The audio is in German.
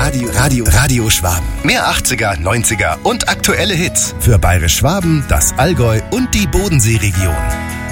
Radio Schwaben. Mehr 80er, 90er und aktuelle Hits. Für Bayerisch Schwaben, das Allgäu und die Bodenseeregion.